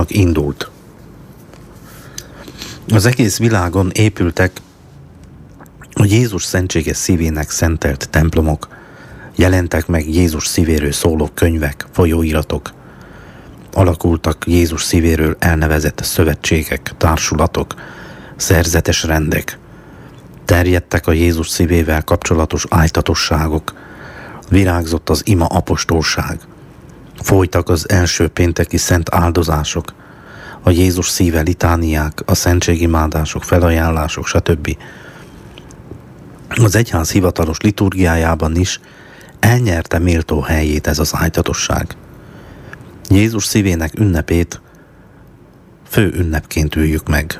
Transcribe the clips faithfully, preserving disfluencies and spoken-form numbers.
Krisztusnak indult. Az egész világon épültek a Jézus szentséges szívének szentelt templomok, jelentek meg Jézus szívéről szóló könyvek, folyóiratok, alakultak Jézus szívéről elnevezett szövetségek, társulatok, szerzetes rendek, terjedtek a Jézus szívével kapcsolatos ájtatosságok, virágzott az ima apostolság, folytak az első pénteki szent áldozások, a Jézus szíve litániák, a szentségimádások, felajánlások, stb. Az egyház hivatalos liturgiájában is elnyerte méltó helyét ez az ájtatosság. Jézus szívének ünnepét fő ünnepként üljük meg.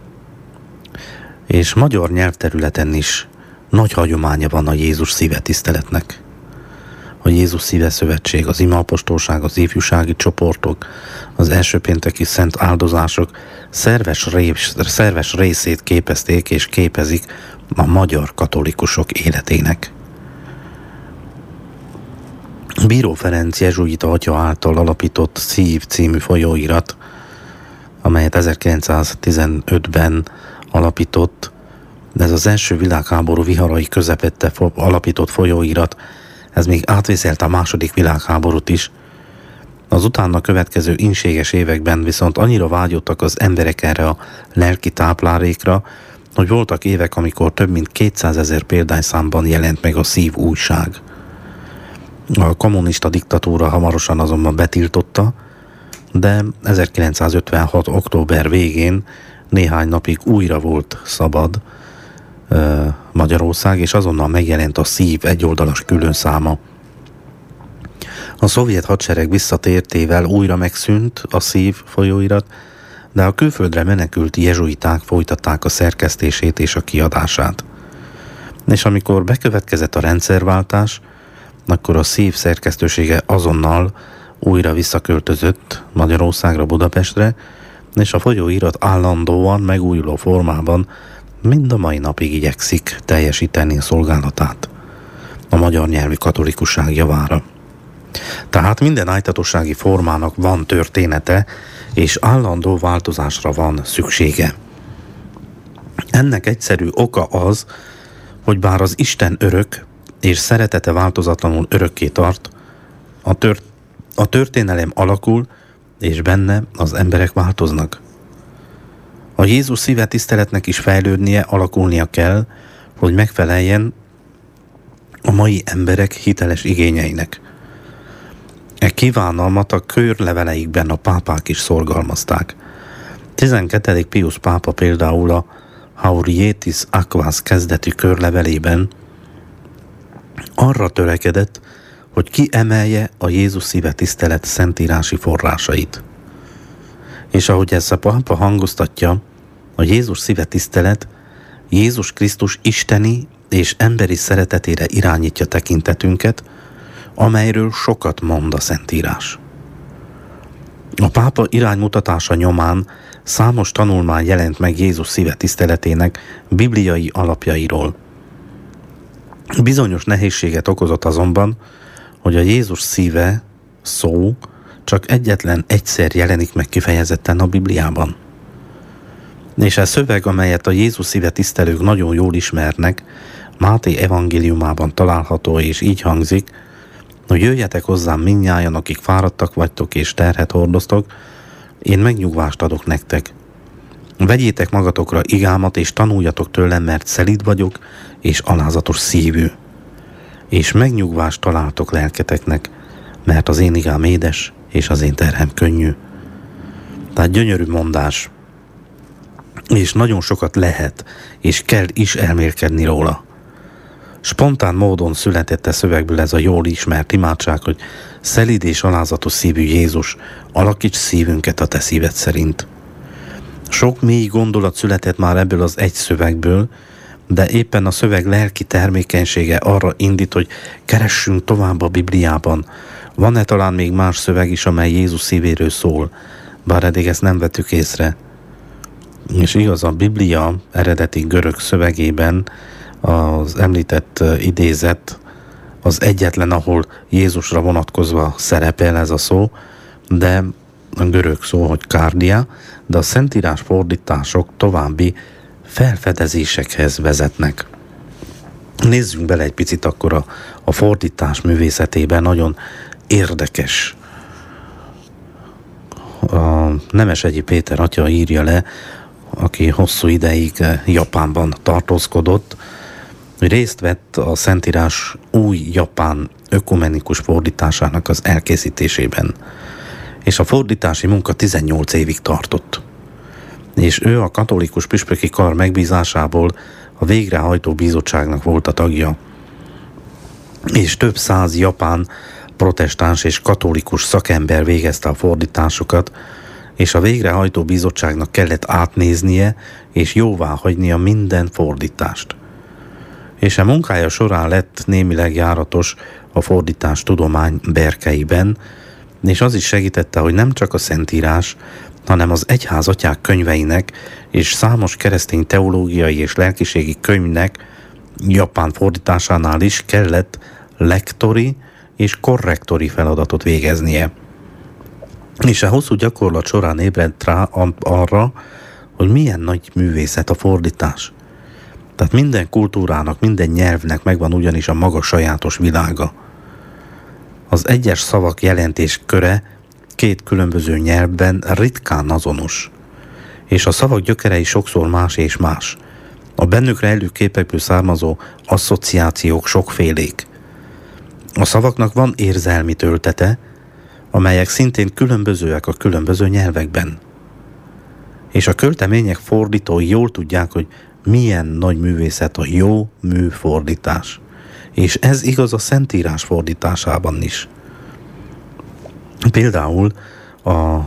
És magyar nyelvterületen is nagy hagyománya van a Jézus szíve tiszteletnek. A Jézus szíve szövetség, az imaapostolság, az ifjúsági csoportok, az első pénteki szent áldozások szerves, rész, szerves részét képezték és képezik a magyar katolikusok életének. Bíró Ferenc jezsuita atya által alapított Szív című folyóirat, amelyet ezerkilencszáztizenötben alapított, de ez az első világháború viharai közepette alapított folyóirat, ez még átvészelte a második világháborút is. Az utána következő ínséges években viszont annyira vágyottak az emberek erre a lelki táplálékra, hogy voltak évek, amikor több mint kétszázezer példányszámban jelent meg a Szív újság. A kommunista diktatúra hamarosan azonban betiltotta, de ezerkilencszázötvenhat. október végén néhány napig újra volt szabad uh, Magyarország, és azonnal megjelent a Szív egyoldalas különszáma. A szovjet hadsereg visszatértével újra megszűnt a Szív folyóirat, de a külföldre menekült jezsuiták folytatták a szerkesztését és a kiadását. És amikor bekövetkezett a rendszerváltás, akkor a Szív szerkesztősége azonnal újra visszaköltözött Magyarországra, Budapestre, és a folyóirat állandóan megújuló formában mind a mai napig igyekszik teljesíteni a szolgálatát a magyar nyelvű katolikusság javára. Tehát minden ájtatossági formának van története, és állandó változásra van szüksége. Ennek egyszerű oka az, hogy bár az Isten örök, és szeretete változatlanul örökké tart, a, tört, a történelem alakul, és benne az emberek változnak. A Jézus szíve tiszteletnek is fejlődnie, alakulnia kell, hogy megfeleljen a mai emberek hiteles igényeinek. E kívánalmat a körleveleikben a pápák is szorgalmazták. tizenkettedik Piusz pápa például a Haurietis Aquas kezdetű körlevelében arra törekedett, hogy kiemelje a Jézus szíve tisztelet szentírási forrásait. És ahogy ezt a pápa hangoztatja, a Jézus szíve tisztelet Jézus Krisztus isteni és emberi szeretetére irányítja tekintetünket, amelyről sokat mond a Szentírás. A pápa iránymutatása nyomán számos tanulmány jelent meg Jézus szíve tiszteletének bibliai alapjairól. Bizonyos nehézséget okozott azonban, hogy a Jézus szíve szó csak egyetlen egyszer jelenik meg kifejezetten a Bibliában. És a szöveg, amelyet a Jézus szíve tisztelők nagyon jól ismernek, Máté evangéliumában található, és így hangzik, hogy jöjjetek hozzám mindnyájan, akik fáradtak vagytok és terhet hordoztok, én megnyugvást adok nektek. Vegyétek magatokra igámat, és tanuljatok tőlem, mert szelíd vagyok, és alázatos szívű. És megnyugvást találtok lelketeknek, mert az én igám édes, és az én terhem könnyű. Tehát gyönyörű mondás, és nagyon sokat lehet, és kell is elmélkedni róla. Spontán módon született a szövegből ez a jól ismert imádság, hogy szelíd és alázatos szívű Jézus, alakíts szívünket a te szíved szerint. Sok mély gondolat született már ebből az egy szövegből, de éppen a szöveg lelki termékenysége arra indít, hogy keressünk tovább a Bibliában. Van-e talán még más szöveg is, amely Jézus szívéről szól, bár eddig ezt nem vettük észre. És igaz, a Biblia eredeti görög szövegében az említett idézet az egyetlen, ahol Jézusra vonatkozva szerepel ez a szó, de a görög szó, hogy kárdia, de a szentírás fordítások további felfedezésekhez vezetnek. Nézzünk bele egy picit akkor a, a fordítás művészetében, nagyon érdekes. A Nemesegyi Péter atya írja le, aki hosszú ideig Japánban tartózkodott, hogy részt vett a Szentírás új japán ökumenikus fordításának az elkészítésében. És a fordítási munka tizennyolc évig tartott. És ő a katolikus püspöki kar megbízásából a végrehajtó bizottságnak volt a tagja. És több száz japán protestáns és katolikus szakember végezte a fordításokat, és a végrehajtó bizottságnak kellett átnéznie és jóvá hagynia minden fordítást. És a munkája során lett némileg járatos a fordítás tudomány berkeiben, és az is segítette, hogy nem csak a Szentírás, hanem az egyház atyák könyveinek és számos keresztény teológiai és lelkiségi könyvnek japán fordításánál is kellett lektori és korrektori feladatot végeznie. És a hosszú gyakorlat során ébredt rá arra, hogy milyen nagy művészet a fordítás. Tehát minden kultúrának, minden nyelvnek megvan ugyanis a maga sajátos világa. Az egyes szavak jelentés köre két különböző nyelvben ritkán azonos, és a szavak gyökerei sokszor más és más. A bennük rejlő képekből származó asszociációk sokfélék. A szavaknak van érzelmi töltete, amelyek szintén különbözőek a különböző nyelvekben. És a költemények fordítói jól tudják, hogy milyen nagy művészet a jó műfordítás. És ez igaz a Szentírás fordításában is. Például a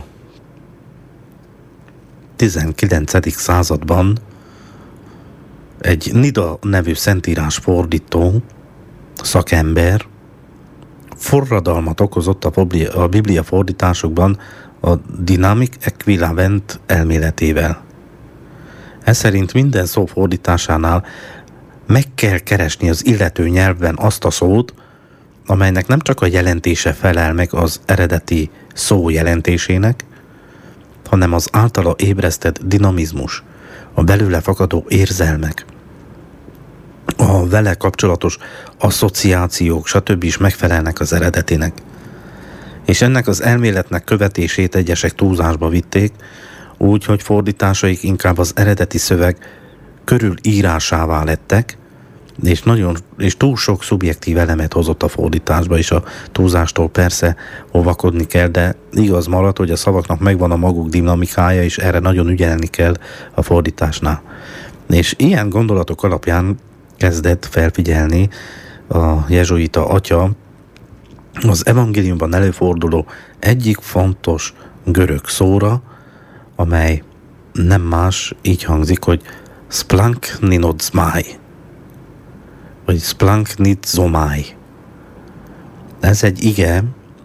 tizenkilencedik században egy Nida nevű szentírás fordító, szakember forradalmat okozott a Biblia, a Biblia fordításokban a Dynamic Equivalent elméletével. Ez szerint minden szó fordításánál meg kell keresni az illető nyelvben azt a szót, amelynek nem csak a jelentése felel meg az eredeti szó jelentésének, hanem az általa ébresztett dinamizmus, a belőle fakadó érzelmek, a vele kapcsolatos asszociációk, stb. Is megfelelnek az eredetének. És ennek az elméletnek követését egyesek túlzásba vitték, úgy, hogy fordításaik inkább az eredeti szöveg körül írásává lettek, és, nagyon, és túl sok szubjektív elemet hozott a fordításba, és a túlzástól persze óvakodni kell, de igaz marad, hogy a szavaknak megvan a maguk dinamikája, és erre nagyon ügyelni kell a fordításnál. És ilyen gondolatok alapján kezdett felfigyelni a jezsuita atya az evangéliumban előforduló egyik fontos görög szóra, amely nem más, így hangzik, hogy splankninodzmai, vagy splanknitzomai. Ez egy ige,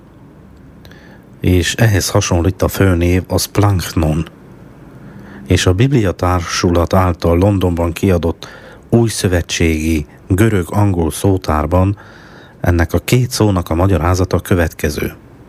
és ehhez hasonlít a főnév a splanknon. És a Biblia Társulat által Londonban kiadott új szövetségi görög-angol szótárban ennek a két szónak a magyarázata következő.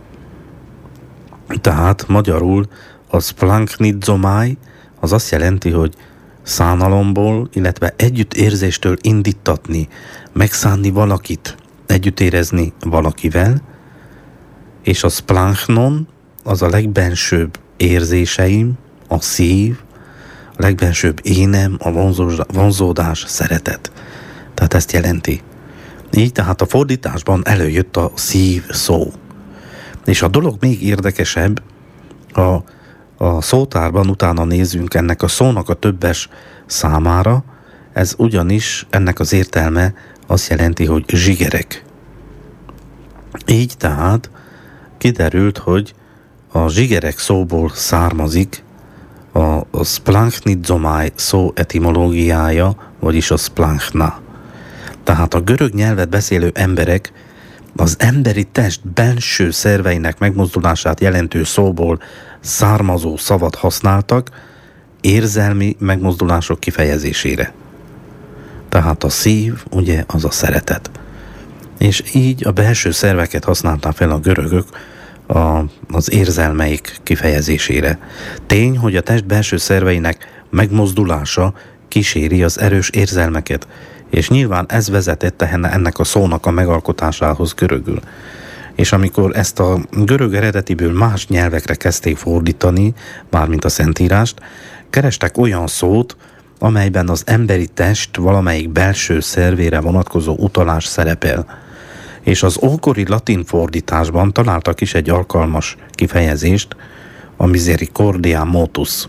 Tehát magyarul a splanknidzomai az azt jelenti, hogy szánalomból, illetve együttérzéstől indítatni, megszánni valakit, együtt érezni valakivel, és a splanknon az a legbensőbb érzéseim, a szív, a legbensőbb énem, a vonzódás, szeretet. Tehát ezt jelenti. Így tehát a fordításban előjött a szív szó. És a dolog még érdekesebb, a, a szótárban utána nézzünk ennek a szónak a többes számára, ez ugyanis ennek az értelme azt jelenti, hogy zsigerek. Így tehát kiderült, hogy a zsigerek szóból származik a, a splanknidzomai szó etimológiája, vagyis a splankna. Tehát a görög nyelvet beszélő emberek az emberi test benső szerveinek megmozdulását jelentő szóból származó szavat használtak érzelmi megmozdulások kifejezésére. Tehát a szív, ugye, az a szeretet. És így a belső szerveket használták fel a görögök a, az érzelmeik kifejezésére. Tény, hogy a test belső szerveinek megmozdulása kíséri az erős érzelmeket, és nyilván ez vezetett ennek a szónak a megalkotásához görögül. És amikor ezt a görög eredetiből más nyelvekre kezdték fordítani, mármint a Szentírást, kerestek olyan szót, amelyben az emberi test valamelyik belső szervére vonatkozó utalás szerepel. És az ókori latin fordításban találtak is egy alkalmas kifejezést, a misericordia motus.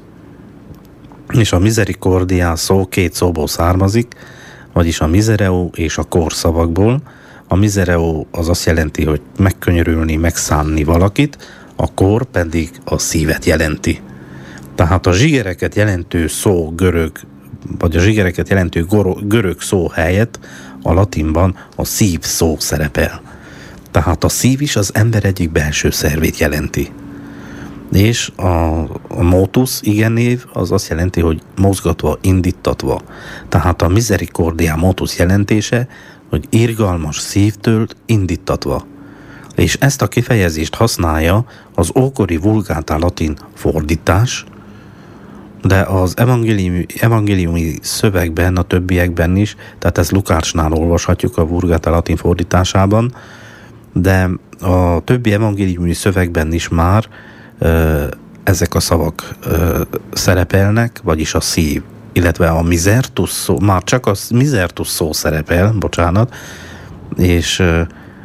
És a misericordia szó két szóból származik, vagyis a misereo és a cor szavakból. A misereo az azt jelenti, hogy megkönyörülni, megszánni valakit, a cor pedig a szívet jelenti. Tehát a zsigereket jelentő szó görög, vagy a zsigereket jelentő görög szó helyett a latinban a szív szó szerepel. Tehát a szív is az ember egyik belső szervét jelenti. És a, a motus, igen név, az azt jelenti, hogy mozgatva, indítatva. Tehát a misericordia motus jelentése, hogy irgalmas szívtől indítatva. És ezt a kifejezést használja az ókori vulgáta latin fordítás, de az evangéliumi, evangéliumi szövegben, a többiekben is, tehát ezt Lukácsnál olvashatjuk a vulgáta latin fordításában, de a többi evangéliumi szövegben is már ö, ezek a szavak ö, szerepelnek, vagyis a szív, illetve a misertus szó, már csak a misertus szó szerepel, bocsánat, és ö,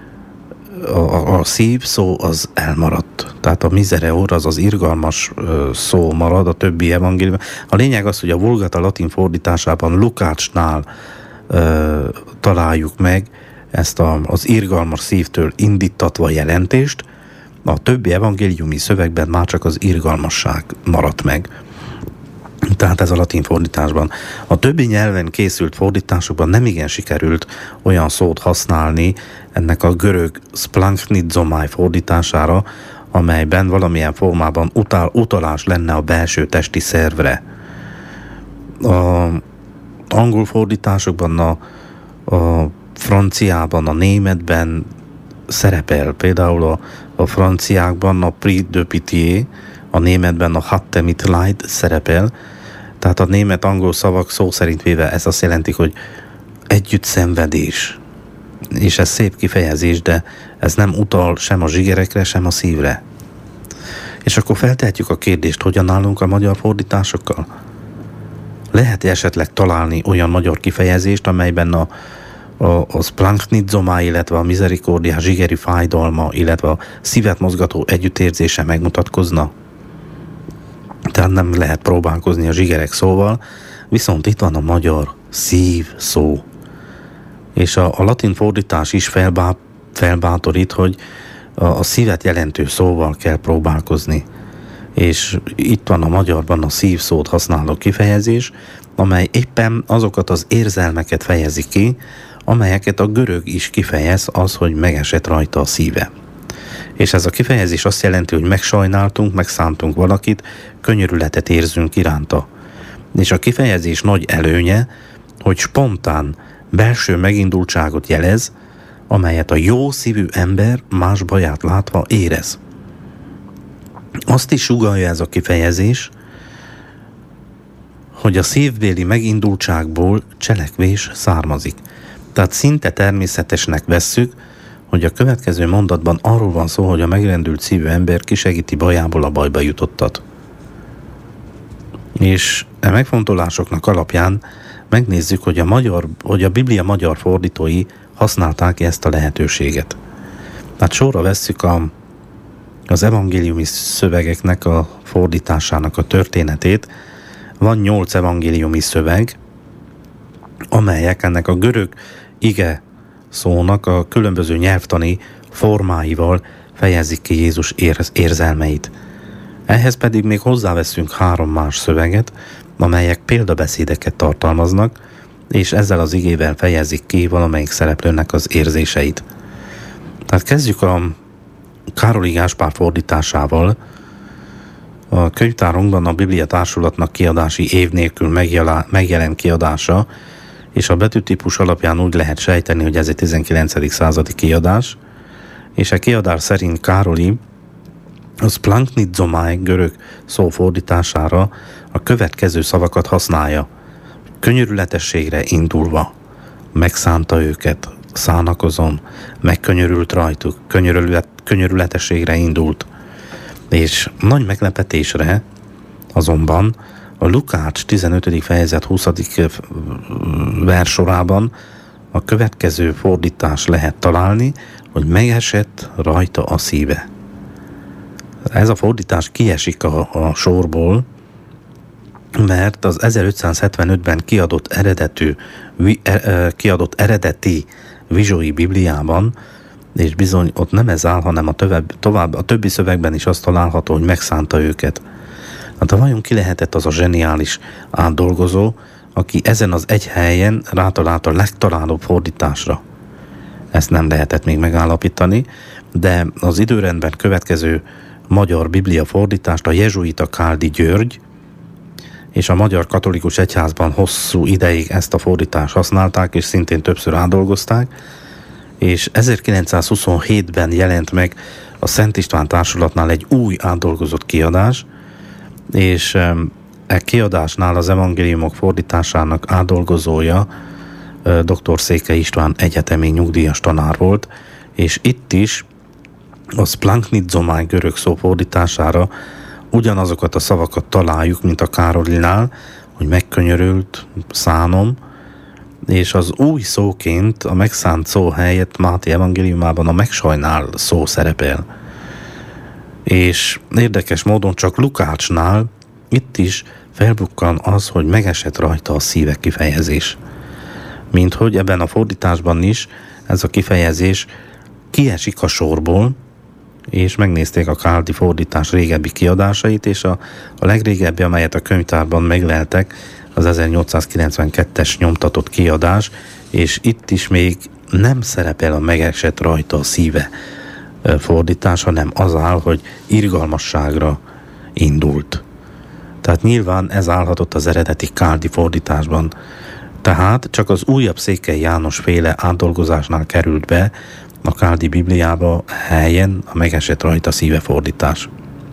a, a szív szó az elmaradt. Tehát a misereor, az az irgalmas ö, szó marad a többi evangéliumban. A lényeg az, hogy a vulgata latin fordításában Lukácsnál ö, találjuk meg ezt a, az irgalmas szívtől indítatva jelentést, a többi evangéliumi szövegben már csak az irgalmasság maradt meg. Tehát ez a latin fordításban. A többi nyelven készült fordításokban nem igen sikerült olyan szót használni ennek a görög splanchnizomai fordítására, amelyben valamilyen formában utal, utalás lenne a belső testi szervre. A angol fordításokban, a, a franciában, a németben szerepel, például a, a franciákban a prix de pitié, a németben a hatte Mitleid szerepel, tehát a német-angol szavak szó szerint véve ez azt jelenti, hogy együtt szenvedés. És ez szép kifejezés, de ez nem utal sem a zsigerekre, sem a szívre. És akkor feltehetjük a kérdést, hogyan állunk a magyar fordításokkal? Lehet esetleg találni olyan magyar kifejezést, amelyben a, a, a splanchnizomai, illetve a misericordia zsigeri fájdalma, illetve a szívet mozgató együttérzése megmutatkozna? Tehát nem lehet próbálkozni a zsigerek szóval, viszont itt van a magyar szív szó. És a, a latin fordítás is felbá, felbátorít, hogy a, a szívet jelentő szóval kell próbálkozni. És itt van a magyarban a szív szót használó kifejezés, amely éppen azokat az érzelmeket fejezi ki, amelyeket a görög is kifejez, az, hogy megesett rajta a szíve. És ez a kifejezés azt jelenti, hogy megsajnáltunk, megszántunk valakit, könyörületet érzünk iránta. És a kifejezés nagy előnye, hogy spontán, belső megindultságot jelez, amelyet a jó szívű ember más baját látva érez. Azt is sugallja ez a kifejezés, hogy a szívbéli megindultságból cselekvés származik. Tehát szinte természetesnek vesszük, hogy a következő mondatban arról van szó, hogy a megrendült szívű ember kisegíti bajából a bajba jutottat. És e megfontolásoknak alapján megnézzük, hogy a, magyar, hogy a Biblia magyar fordítói használták ezt a lehetőséget. Tehát sorra vesszük a, az evangéliumi szövegeknek a fordításának a történetét. Van nyolc evangéliumi szöveg, amelyek ennek a görög ige szónak a különböző nyelvtani formáival fejezik ki Jézus érzelmeit. Ehhez pedig még hozzáveszünk három más szöveget, amelyek példabeszédeket tartalmaznak, és ezzel az igével fejezik ki valamelyik szereplőnek az érzéseit. Tehát kezdjük a Károli Gáspár fordításával. A könyvtárunkban a Biblia Társulatnak kiadási év nélkül megjelent kiadása, és a betűtípus alapján úgy lehet sejteni, hogy ez egy tizenkilencedik századi kiadás, és a kiadás szerint Károli a splanknidzomai görög szó fordítására a következő szavakat használja. Könyörületességre indulva, megszánta őket, szánakozom, megkönyörült rajtuk, könyörület, könyörületességre indult. És nagy meglepetésre azonban a Lukács tizenötödik fejezet huszadik vers sorában a következő fordítás lehet találni, hogy megesett rajta a szíve. Ez a fordítás kiesik a, a sorból, mert az ezerötszázhetvenötben kiadott eredetű, kiadott eredeti Vizsói Bibliában, és bizony ott nem ez áll, hanem a, tövebb, tovább, a többi szövegben is azt található, hogy megszánta őket. Hát vajon ki lehetett az a zseniális átdolgozó, aki ezen az egy helyen rátalált a legtalálóbb fordításra? Ezt nem lehetett még megállapítani, de az időrendben következő magyar biblia fordítást a jezsuita Káldi György és a Magyar Katolikus Egyházban hosszú ideig ezt a fordítást használták, és szintén többször átdolgozták, és ezerkilencszázhuszonhétben jelent meg a Szent István Társulatnál egy új átdolgozott kiadás, és e kiadásnál az evangéliumok fordításának átdolgozója dr. Székely István egyetemi nyugdíjas tanár volt, és itt is a splanknidzomai görög szó fordítására ugyanazokat a szavakat találjuk, mint a Károlinál, hogy megkönyörült, szánom, és az új szóként a megszánt szó helyett Máté evangéliumában a megsajnál szó szerepel. És érdekes módon csak Lukácsnál itt is felbukkan az, hogy megesett rajta a szíve kifejezés. Mint hogy ebben a fordításban is ez a kifejezés kiesik a sorból, és megnézték a Káldi fordítás régebbi kiadásait, és a, a legrégebbi, amelyet a könyvtárban megleltek, az ezernyolcszázkilencvenkettes nyomtatott kiadás, és itt is még nem szerepel a megesett rajta a szíve fordítás, hanem az áll, hogy irgalmasságra indult. Tehát nyilván ez állhatott az eredeti Káldi fordításban. Tehát csak az újabb Székely János féle átdolgozásnál került be a Káldi Bibliába helyen a megesett rajta szíve fordítás.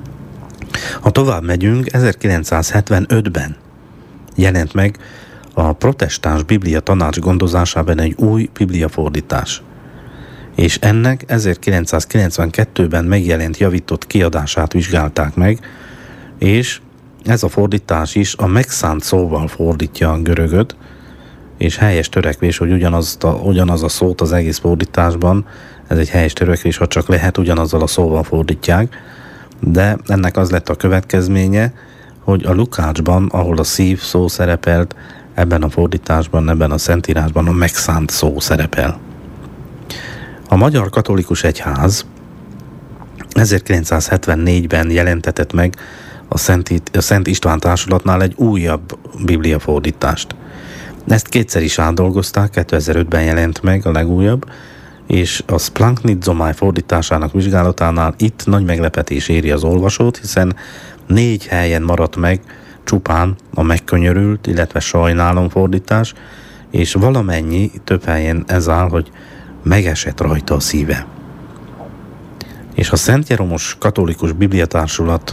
Ha tovább megyünk, ezerkilencszázhetvenötben jelent meg a Protestáns Biblia Tanács gondozásában egy új bibliafordítás. És ennek ezerkilencszázkilencvenkettőben megjelent javított kiadását vizsgálták meg, és ez a fordítás is a megszánt szóval fordítja a görögöt, és helyes törekvés, hogy ugyanaz a, ugyanaz a szót az egész fordításban, ez egy helyes törekvés, ha csak lehet, ugyanazzal a szóval fordítják, de ennek az lett a következménye, hogy a Lukácsban, ahol a szív szó szerepelt, ebben a fordításban, ebben a Szentírásban a megszánt szó szerepel. A Magyar Katolikus Egyház ezerkilencszázhetvennégyben jelentetett meg a Szent, a Szent István Társulatnál egy újabb bibliafordítást. Ezt kétszer is átdolgozták, kétezer-ötben jelent meg a legújabb, és a splanknidzomai fordításának vizsgálatánál itt nagy meglepetés éri az olvasót, hiszen négy helyen maradt meg csupán a megkönyörült, illetve sajnálom fordítás, és valamennyi több helyen ez áll, hogy megesett rajta a szíve. És a Szent Jeromos Katolikus Bibliatársulat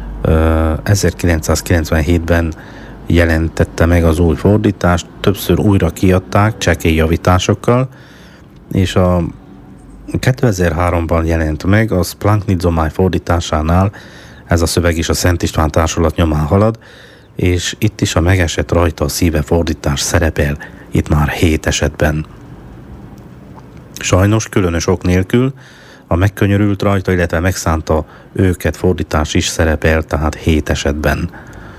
ezerkilencszázkilencvenhétben jelentette meg az új fordítást, többször újra kiadták, csekély javításokkal, és a kétezer-háromban jelent meg a splanknidzomai fordításánál, ez a szöveg is a Szent István Társulat nyomán halad, és itt is a megesett rajta a szíve fordítás szerepel, itt már hét esetben. Sajnos különös ok nélkül a megkönyörült rajta, illetve megszánta őket fordítás is szerepel, tehát hét esetben.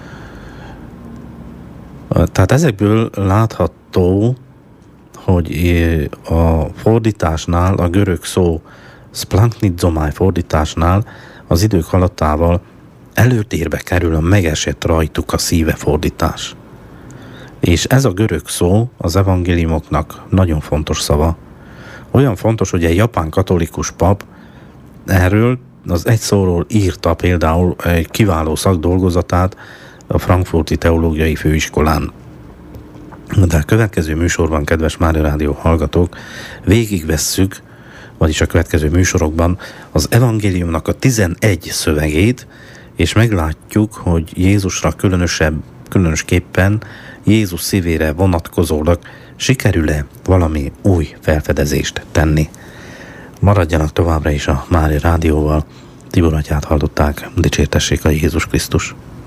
Tehát ezekből látható, hogy a fordításnál, a görög szó splanknidzomai fordításnál az idők haladtával előtérbe kerül a megesett rajtuk a szíve fordítás. És ez a görög szó az evangéliumoknak nagyon fontos szava. Olyan fontos, hogy egy japán katolikus pap erről az egy szóról írta például egy kiváló szakdolgozatát a Frankfurti Teológiai Főiskolán. De a következő műsorban, kedves Mária Rádió hallgatók, végigvesszük vagyis a következő műsorokban az evangéliumnak a tizenegy szövegét, és meglátjuk, hogy Jézusra különösebb, különösképpen Jézus szívére vonatkozólag sikerül-e valami új felfedezést tenni. Maradjanak továbbra is a Mária Rádióval. Tibor atyát hallották, dicsértessék a Jézus Krisztus.